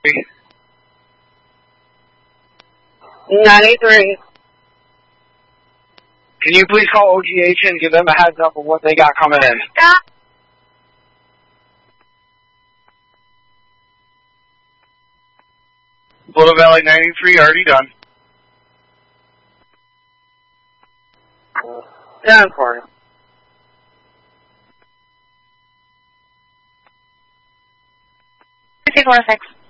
93. Can you please call OGH and give them a heads up of what they got coming in? Stop. Little Valley 93, already done. Done for you. Six.